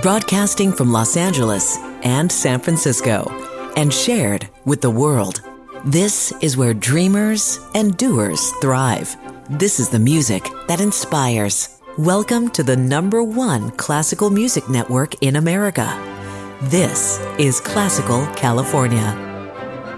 broadcasting from Los Angeles and San Francisco, and shared with the world. This is where dreamers and doers thrive. This is the music that inspires. Welcome to the #1 classical music network in America. This is Classical California.